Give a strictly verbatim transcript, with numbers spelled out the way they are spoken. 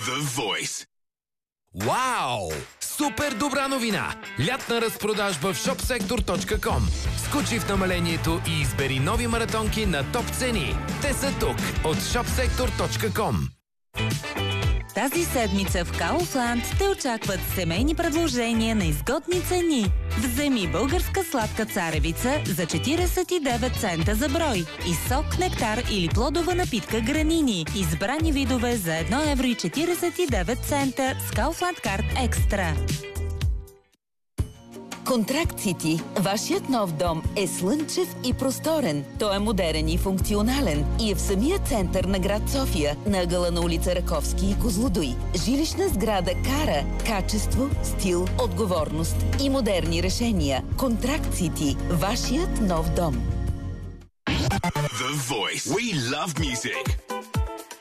The Voice. Вау! Супер добра новина! Лятна разпродажба в шопсектор точка ком. Скочи в намалението и избери нови маратонки на топ цени. Те са тук от шопсектор точка ком. Тази седмица в Kaufland те очакват семейни предложения на изгодни цени. Вземи българска сладка царевица за четиридесет и девет цента за брой и сок, нектар или плодова напитка гранини. Избрани видове за едно евро и четиридесет и девет цента с Kaufland Card Extra. Контракт Сити. Вашият нов дом е слънчев и просторен. Той е модерен и функционален и е в самия център на град София, на ъгъла на улица Раковски и Козлодуй. Жилищна сграда кара качество, стил, отговорност и модерни решения. Контракт Сити. Вашият нов дом. The Voice. We love music.